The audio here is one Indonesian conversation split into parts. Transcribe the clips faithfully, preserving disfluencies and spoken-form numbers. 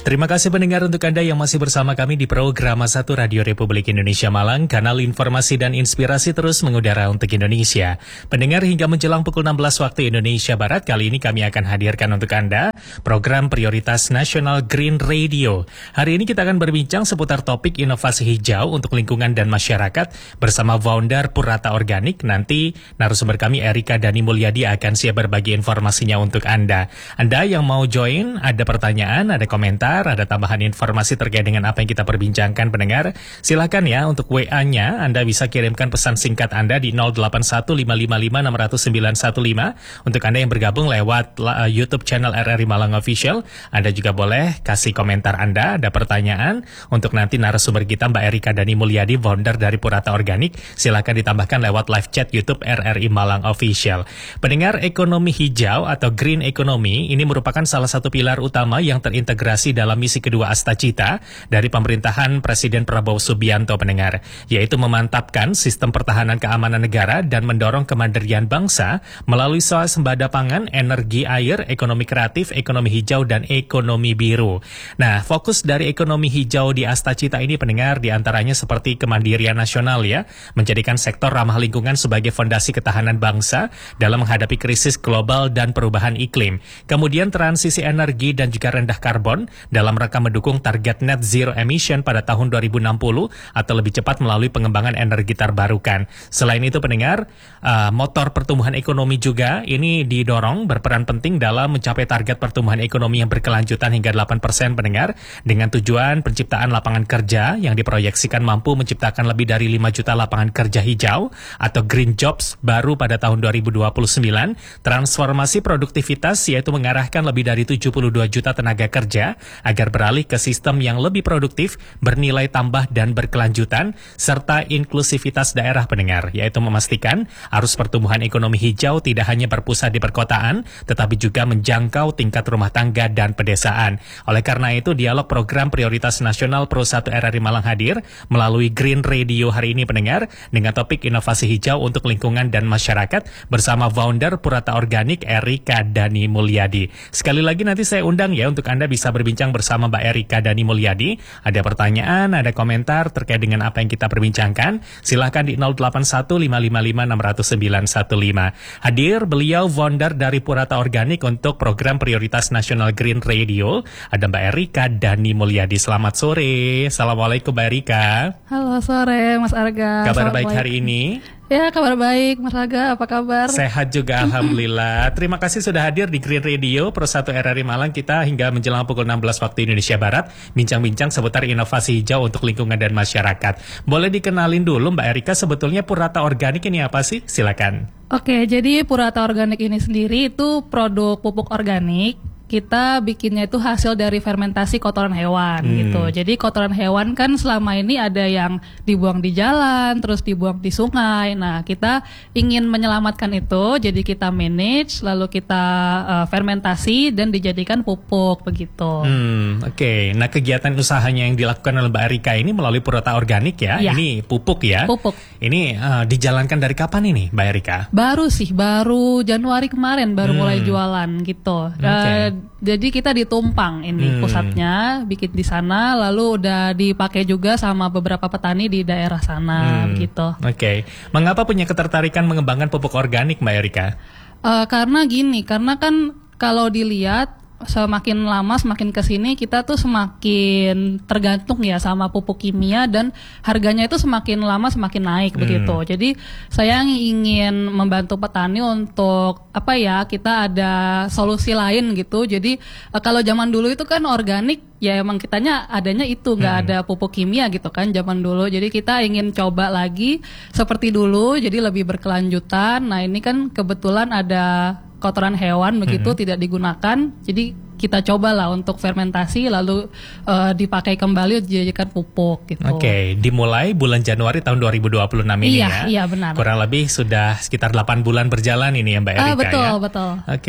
Terima kasih pendengar untuk Anda yang masih bersama kami di program satu Radio Republik Indonesia Malang, kanal informasi dan inspirasi terus mengudara untuk Indonesia. Pendengar, hingga menjelang pukul enam belas waktu Indonesia Barat, kali ini kami akan hadirkan untuk Anda program prioritas nasional Green Radio. Hari ini kita akan berbincang seputar topik inovasi hijau untuk lingkungan dan masyarakat bersama founder Purata Organik. Nanti narasumber kami Erika Dani Mulyadi akan siap berbagi informasinya untuk Anda. Anda yang mau join, ada pertanyaan, ada komentar, ada tambahan informasi terkait dengan apa yang kita perbincangkan pendengar, silakan ya untuk W A-nya Anda bisa kirimkan pesan singkat Anda di nol delapan satu lima lima lima enam nol sembilan satu lima. Untuk Anda yang bergabung lewat uh, YouTube channel R R I Malang Official, Anda juga boleh kasih komentar Anda, ada pertanyaan untuk nanti narasumber kita Mbak Erika Dani Mulyadi, founder dari Purata Organik, silakan ditambahkan lewat live chat YouTube R R I Malang Official. Pendengar, ekonomi hijau atau green economy ini merupakan salah satu pilar utama yang terintegrasi dalam misi kedua Astacita dari pemerintahan Presiden Prabowo Subianto pendengar, yaitu memantapkan sistem pertahanan keamanan negara dan mendorong kemandirian bangsa melalui swasembada pangan, energi, air, ekonomi kreatif, ekonomi hijau, dan ekonomi biru. Nah, fokus dari ekonomi hijau di Astacita ini pendengar diantaranya seperti kemandirian nasional ya, menjadikan sektor ramah lingkungan sebagai fondasi ketahanan bangsa dalam menghadapi krisis global dan perubahan iklim. Kemudian transisi energi dan juga rendah karbon dalam rangka mendukung target net zero emission pada tahun dua ribu enam puluh atau lebih cepat melalui pengembangan energi terbarukan. Selain itu pendengar, uh, motor pertumbuhan ekonomi juga ini didorong berperan penting dalam mencapai target pertumbuhan ekonomi yang berkelanjutan hingga delapan persen pendengar, dengan tujuan penciptaan lapangan kerja yang diproyeksikan mampu menciptakan lebih dari lima juta lapangan kerja hijau atau green jobs baru pada tahun dua ribu dua puluh sembilan, transformasi produktivitas yaitu mengarahkan lebih dari tujuh puluh dua juta tenaga kerja agar beralih ke sistem yang lebih produktif, bernilai tambah dan berkelanjutan, serta inklusivitas daerah pendengar, yaitu memastikan arus pertumbuhan ekonomi hijau tidak hanya berpusat di perkotaan, tetapi juga menjangkau tingkat rumah tangga dan pedesaan. Oleh karena itu, dialog program prioritas nasional Pro satu R R I Malang hadir melalui Green Radio hari ini pendengar, dengan topik inovasi hijau untuk lingkungan dan masyarakat bersama founder Purata Organik Erika Dani Mulyadi. Sekali lagi nanti saya undang ya untuk Anda bisa berbincang bersama Mbak Erika Dani Mulyadi. Ada pertanyaan, ada komentar terkait dengan apa yang kita perbincangkan, silahkan di nol delapan satu lima lima lima enam nol sembilan satu lima. Hadir beliau founder dari Purata Organik untuk program prioritas nasional Green Radio. Ada Mbak Erika Dani Mulyadi. Selamat sore. Assalamualaikum Mbak Erika. Halo sore Mas Arga. Kabar baik hari ini? Ya, kabar baik Mas Arga, apa kabar? Sehat juga alhamdulillah. Terima kasih sudah hadir di Green Radio Pro satu R R I Malang. Kita hingga menjelang pukul enam belas waktu Indonesia Barat bincang-bincang seputar inovasi hijau untuk lingkungan dan masyarakat. Boleh dikenalin dulu Mbak Erika, sebetulnya Purata Organik ini apa sih? Silakan. Oke, jadi Purata Organik ini sendiri itu produk pupuk organik. Kita bikinnya itu hasil dari fermentasi kotoran hewan hmm. gitu. Jadi kotoran hewan kan selama ini ada yang dibuang di jalan, terus dibuang di sungai. Nah, kita ingin menyelamatkan itu, jadi kita manage, lalu kita uh, fermentasi dan dijadikan pupuk begitu. Hmm, Oke, okay. Nah kegiatan usahanya yang dilakukan oleh Mbak Erika ini melalui Purata Organik ya, ya. Ini pupuk ya. Pupuk. Ini uh, dijalankan dari kapan ini Mbak Erika? Baru sih, baru Januari kemarin baru hmm. mulai jualan gitu. Okay. Uh, Jadi kita di Tumpang ini hmm. pusatnya, bikin di sana, lalu udah dipakai juga sama beberapa petani di daerah sana hmm. gitu. Oke, okay. Mengapa punya ketertarikan mengembangkan pupuk organik Mbak Erika? Uh, karena gini, karena kan kalau dilihat semakin lama semakin kesini kita tuh semakin tergantung ya sama pupuk kimia, dan harganya itu semakin lama semakin naik hmm. begitu. Jadi saya ingin membantu petani untuk apa ya, kita ada solusi lain gitu. Jadi uh, kalau zaman dulu itu kan organik ya emang kitanya adanya itu, nggak hmm. ada pupuk kimia gitu kan zaman dulu. Jadi kita ingin coba lagi seperti dulu, jadi lebih berkelanjutan. Nah ini kan kebetulan ada kotoran hewan begitu hmm. tidak digunakan, jadi kita cobalah untuk fermentasi lalu uh, dipakai kembali dijadikan pupuk gitu. Oke, okay. Dimulai bulan Januari tahun dua ribu dua puluh enam ini iya, ya. Iya, benar. Kurang lebih sudah sekitar delapan bulan berjalan ini ya Mbak Erika. Ah, betul, ya. betul. Oke. Okay.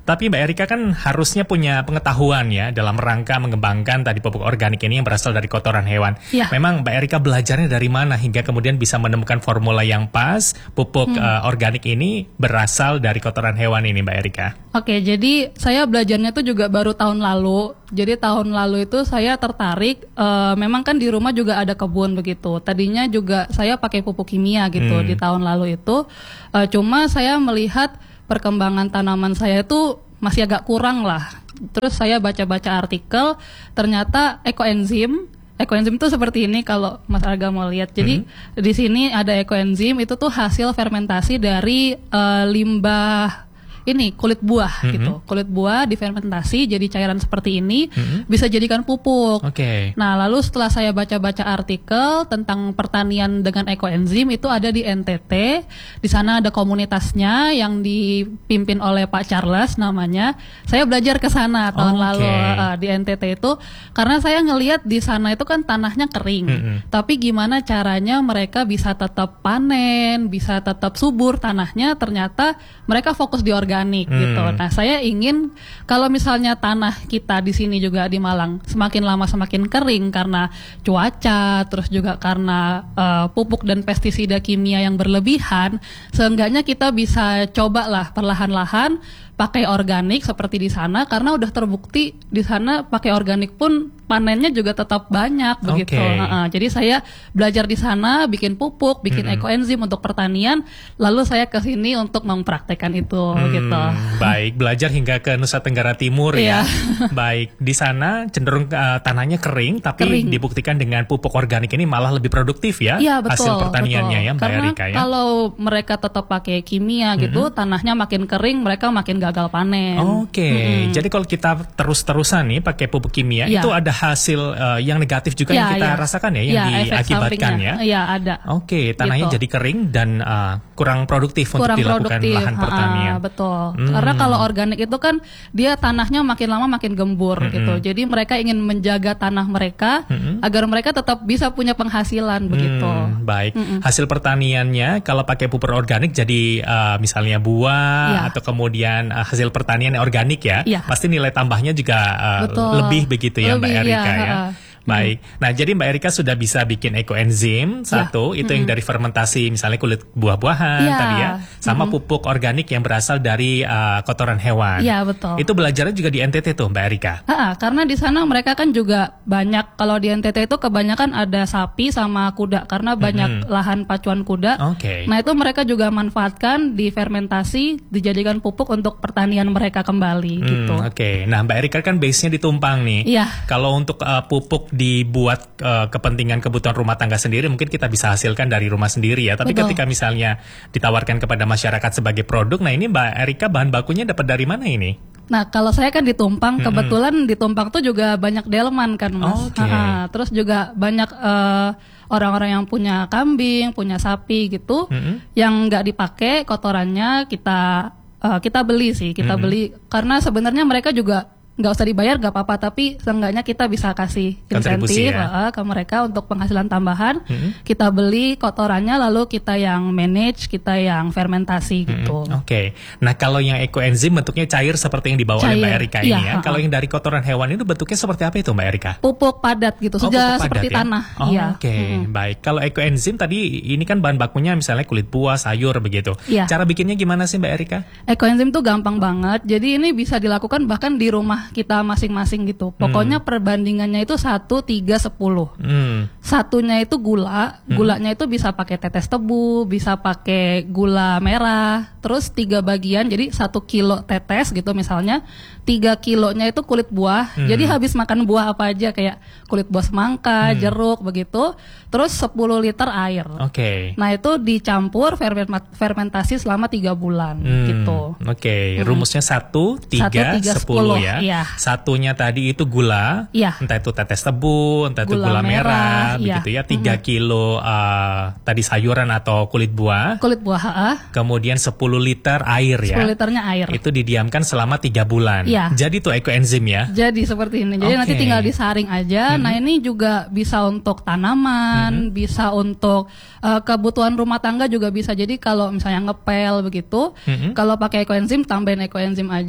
Tapi Mbak Erika kan harusnya punya pengetahuan ya dalam rangka mengembangkan tadi pupuk organik ini yang berasal dari kotoran hewan. Ya. Memang Mbak Erika belajarnya dari mana hingga kemudian bisa menemukan formula yang pas pupuk hmm. uh, organik ini berasal dari kotoran hewan ini, Mbak Erika? Oke, jadi saya belajarnya tuh juga baru tahun lalu. Jadi tahun lalu itu saya tertarik, uh, memang kan di rumah juga ada kebun begitu. Tadinya juga saya pakai pupuk kimia gitu hmm. di tahun lalu itu. Uh, cuma saya melihat perkembangan tanaman saya itu masih agak kurang lah. Terus saya baca-baca artikel, ternyata ekoenzim, ekoenzim itu seperti ini kalau Mas Arga mau lihat. Jadi mm-hmm. di sini ada ekoenzim, itu tuh hasil fermentasi dari uh, limbah ini kulit buah mm-hmm. gitu. Kulit buah difermentasi jadi cairan seperti ini, mm-hmm. bisa jadikan pupuk. Oke. Okay. Nah, lalu setelah saya baca-baca artikel tentang pertanian dengan ekoenzim itu ada di N T T. Di sana ada komunitasnya yang dipimpin oleh Pak Charles namanya. Saya belajar ke sana tahun okay. lalu uh, di N T T itu karena saya ngelihat di sana itu kan tanahnya kering. Mm-hmm. Tapi gimana caranya mereka bisa tetap panen, bisa tetap subur tanahnya, ternyata mereka fokus di organik. Hmm. gitu. Nah, saya ingin kalau misalnya tanah kita di sini juga di Malang semakin lama semakin kering karena cuaca, terus juga karena uh, pupuk dan pestisida kimia yang berlebihan, seenggaknya kita bisa cobalah perlahan-lahan pakai organik seperti di sana karena udah terbukti di sana pakai organik pun panennya juga tetap banyak begitu. Okay. Nah, jadi saya belajar di sana bikin pupuk, bikin mm-hmm. ekoenzim untuk pertanian, lalu saya ke sini untuk mempraktekkan itu hmm, gitu. Baik, belajar hingga ke Nusa Tenggara Timur ya. Baik, di sana cenderung uh, tanahnya kering tapi kering. Dibuktikan dengan pupuk organik ini malah lebih produktif ya, ya betul, hasil pertaniannya betul. ya Mbak Karena Erika ya. Kalau mereka tetap pakai kimia gitu, mm-hmm. tanahnya makin kering, mereka makin gagal panen. Oke, okay. mm-hmm. Jadi kalau kita terus-terusan nih pakai pupuk kimia, ya. Itu ada hasil uh, yang negatif juga ya, yang kita ya. rasakan ya, yang ya, diakibatkan ya. Iya ada. Oke, okay. Tanahnya gitu. Jadi kering dan uh, kurang produktif kurang untuk dilakukan produktif. lahan pertanian. Ha, betul. Hmm. Karena kalau organik itu kan dia tanahnya makin lama makin gembur hmm. gitu. Jadi mereka ingin menjaga tanah mereka hmm. agar mereka tetap bisa punya penghasilan hmm. begitu. Baik. Hmm. Hasil pertaniannya kalau pakai pupuk organik jadi uh, misalnya buah ya. Atau kemudian uh, hasil pertanian yang organik ya, ya, pasti nilai tambahnya juga uh, lebih begitu ya lebih, Mbak Erika ya. ya. Baik, nah jadi Mbak Erika sudah bisa bikin ekoenzim satu, ya. Itu mm-hmm. yang dari fermentasi misalnya kulit buah-buahan ya. Tadi ya, sama mm-hmm. pupuk organik yang berasal dari uh, kotoran hewan. Iya betul. Itu belajarnya juga di N T T tuh Mbak Erika. Ha, karena di sana mereka kan juga banyak, kalau di N T T itu kebanyakan ada sapi sama kuda karena banyak mm-hmm. lahan pacuan kuda. Oke. Okay. Nah itu mereka juga manfaatkan difermentasi dijadikan pupuk untuk pertanian mereka kembali mm, gitu. Oke, okay. Nah Mbak Erika kan base-nya di Tumpang nih. Iya. Kalau untuk uh, pupuk dibuat uh, kepentingan kebutuhan rumah tangga sendiri mungkin kita bisa hasilkan dari rumah sendiri ya. Tapi betul. Ketika misalnya ditawarkan kepada masyarakat sebagai produk, nah ini Mbak Erika bahan bakunya dapat dari mana ini? Nah kalau saya kan di Tumpang, mm-hmm. kebetulan di Tumpang tuh juga banyak delman kan Mas. Okay. Ha-ha. Terus juga banyak uh, orang-orang yang punya kambing, punya sapi gitu, mm-hmm. yang nggak dipakai kotorannya kita uh, kita beli sih, kita mm-hmm. beli karena sebenarnya mereka juga nggak usah dibayar nggak apa-apa, tapi seenggaknya kita bisa kasih insentif ya. uh, ke mereka untuk penghasilan tambahan. Mm-hmm. Kita beli kotorannya lalu kita yang manage, kita yang fermentasi gitu. Mm-hmm. Oke, okay. Nah kalau yang ekoenzim bentuknya cair seperti yang dibawa cair. oleh Mbak Erika ini ya. ya. Kalau yang dari kotoran hewan itu bentuknya seperti apa itu Mbak Erika? Pupuk padat gitu, oh, sudah padat, seperti ya? tanah. Oh, ya. Oke, okay. mm-hmm. Baik. Kalau ekoenzim tadi ini kan bahan bakunya misalnya kulit buah, sayur begitu. Ya. Cara bikinnya gimana sih Mbak Erika? Ekoenzim tuh gampang banget. Jadi ini bisa dilakukan bahkan di rumah kita masing-masing gitu. Pokoknya hmm. perbandingannya itu satu, tiga, sepuluh. Hmm. Satunya itu gula, gulanya hmm. itu bisa pakai tetes tebu, bisa pakai gula merah. Terus tiga bagian, jadi satu kilo tetes gitu misalnya, tiga kilonya itu kulit buah. Hmm. Jadi habis makan buah apa aja kayak kulit buah semangka, hmm. jeruk begitu. Terus sepuluh liter air. Oke. Okay. Nah itu dicampur fermentasi selama tiga bulan hmm. gitu. Oke. Okay. Hmm. Rumusnya satu, tiga, sepuluh ya. Iya. Satunya tadi itu gula, ya. Entah itu tetes tebu, entah gula itu gula merah, merah begitu ya. ya. tiga mm-hmm. kilo uh, tadi sayuran atau kulit buah. Kulit buah, ha. Kemudian sepuluh liter air ya. sepuluh liternya air. Itu didiamkan selama tiga bulan. Ya. Jadi tuh ekoenzim ya. Jadi seperti ini. Jadi okay. nanti tinggal disaring aja. Mm-hmm. Nah, ini juga bisa untuk tanaman, mm-hmm. bisa untuk uh, kebutuhan rumah tangga juga bisa. Jadi kalau misalnya ngepel begitu, mm-hmm. kalau pakai ekoenzim tambahin ekoenzim aja.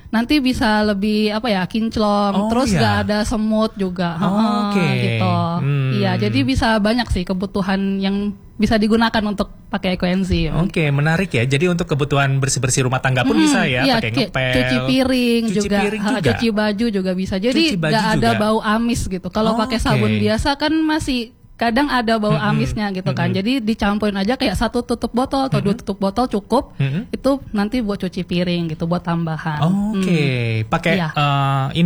nanti bisa lebih apa ya kinclong, Oh, terus iya. gak ada semut juga. Oh, Heeh, oke. gitu. Hmm. Iya, jadi bisa banyak sih kebutuhan yang bisa digunakan untuk pakai ekoenzim. Oke, menarik ya. Jadi untuk kebutuhan bersih-bersih rumah tangga pun Mm, bisa ya, iya, pakai ki- ngepel. cuci piring Cuci juga, piring ha, juga? cuci baju juga bisa. Jadi Cuci baju nggak ada juga? bau amis gitu. Kalau Oh, pakai oke. sabun biasa kan masih kadang ada bau Mm-mm, amisnya gitu kan. mm-mm. Jadi dicampurin aja kayak satu tutup botol atau dua tutup botol cukup. Mm-mm. Itu nanti buat cuci piring gitu, buat tambahan. Oke, Hmm. pakai Iya. eh,